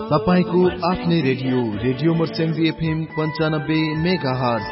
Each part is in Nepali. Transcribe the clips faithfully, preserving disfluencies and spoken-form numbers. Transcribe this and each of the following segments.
तपाईको आफ्नै रेडियो रेडियो मर्स्याङ्गी एफएम पन्चानब्बे मेगा हर्ज।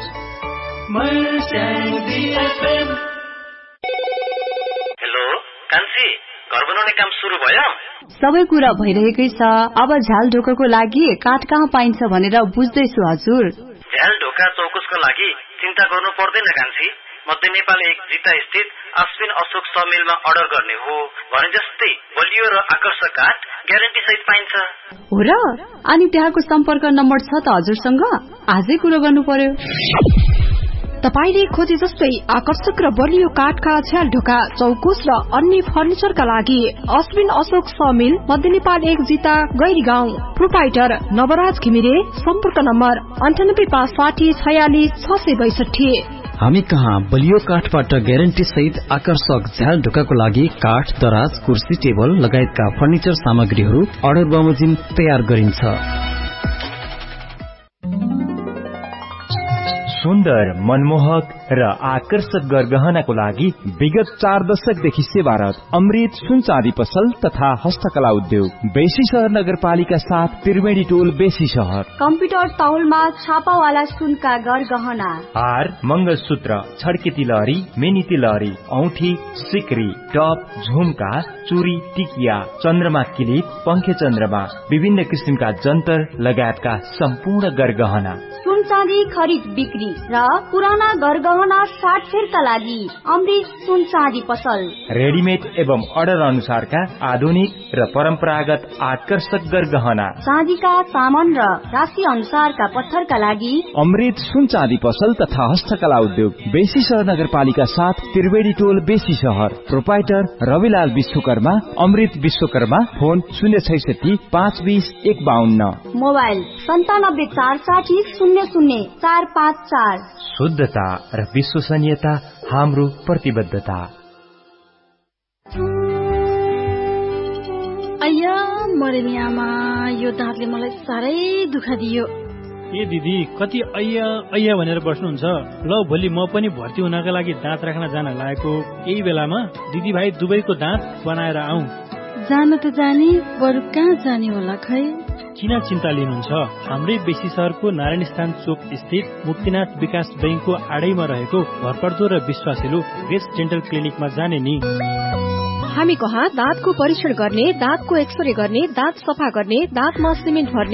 हेलो कान्छी, घर बनाउने काम सुरु भयो? सबै कुरा भइरहेकै छ। अब झ्याल ढोकाको लागि काठ कहाँ पाइन्छ भनेर बुझ्दैछु हजुर। झ्याल ढोका चौकुसको लागि चिन्ता गर्नु पर्दैन कान्छी। मध्य नेपाल एक जिता स्थित अश्विन अशोक समिलमा अर्डर गर्ने हो भने जस्तै बलियो र आकर्षक काठ ग्यारेन्टी सहित पाइन्छ। हो र? अनि त्यहाँको सम्पर्क नम्बर छ त हजुरसँग? आजै कुरो गर्नु पर्यो। तपाईले खोजे जस्तै आकर्षक र बलियो काठका झ्याल ढोका चौकुस र अन्य फर्निचरका लागि अश्विन अशोक समिल मध्य नेपाल एक जिता गैरी गाउँ। प्रोपाइटर नवराज घिमिरे। सम्पर्क नम्बर अन्ठानब्बे पाँच साठी छयालिस छ सय बैसठी। हामी कहाँ बलियो काठबाट ग्यारेन्टी सहित आकर्षक झ्याल ढोकाको लागि काठ, दराज, कुर्सी, टेबल लगायतका फर्निचर सामग्रीहरू अर्डर बमोजिम तयार गरिन्छ। सुन्दर, मनमोहक र आकर्षक गरगहनाको लागि विगत चार दशकदेखि सेवारत अमृत सुन चाँदी पसल तथा हस्तकला उद्योग, बेसी शहर नगरपालिका साथ त्रिवेणी टोल, बेसी शहर। कम्प्युटर तौलमा छापावाला सुनका गरगहना, हार, मंगलसूत्र, छड्के तिलहरी, मेनी तिलहरी, औठी, सिक्री, टप, झुम्का, चुरी, टिकिया, चन्द्रमा किलिप, पंखे चन्द्रमा, विभिन्न किसिमका जन्तर लगायतका सम्पूर्ण गरगहना। सुन चाँदी खरिद बिक्री र पुराना गरगहना साटफेरका लागि अमृत सुन चाँदी पसल। रेडिमेड एवं अर्डर अनुसारका आधुनिक र परम्परागत आकर्षक गरगहना, चाँदीका सामान र राशि अनुसारका पत्थरका लागि अमृत सुन चाँदी पसल तथा हस्तकला उद्योग, बेसी शहर नगरपालिका साथ त्रिवेणी टोल, बेसी शहर। प्रोपाइटर रविलाल विश्वकर्मा, अमृत विश्वकर्मा। फोन शून्य छैसठी पाँच बीस एक बाहन्न। मोबाइल सन्तानब्बे चार साठी शून्य शून्य चार पाँच चार। शुद्धता र विश्वसनीयता हाम्रो प्रतिबद्धता। अय्या मरेनी आमा, यो दाँतले मलाई साह्रै दुःख दियो। ए दिदी, कति अय्या अय्या भनेर बस्नुहुन्छ? ल भोलि म पनि भर्ती हुनका लागि दाँत राख्न जान लागेको यही बेलामा दिदी भाइ दुवैको दाँत बनाएर आऊ। जान त जाने, बरु कहाँ जाने होला खै? किन चिन्ता लिनुहुन्छ? हाम्रै बेसी शहरको नारायण स्थान चोक स्थित मुक्तिनाथ विकास बैंकको आडैमा रहेको भरपर्दो र विश्वासिलो ग्रेस डेन्टल क्लिनिकमा जाने नि। हामी कहाँ दाँतको परीक्षण गर्ने, दाँतको एक्सरे गर्ने, दाँत सफा गर्ने, दाँतमा सिमेन्ट भर्ने